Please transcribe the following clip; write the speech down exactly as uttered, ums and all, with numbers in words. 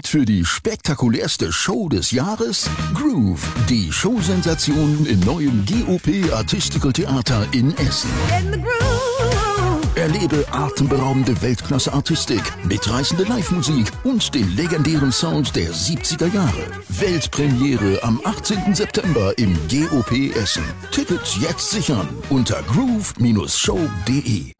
Bereit für die spektakulärste Show des Jahres? Groove, die Showsensation im neuen G O P Artistical Theater in Essen. Erlebe atemberaubende Weltklasse-Artistik, mitreißende Live-Musik und den legendären Sound der siebziger Jahre. Weltpremiere am achtzehnten September im G O P Essen. Tickets jetzt sichern unter groove Bindestrich show punkt de.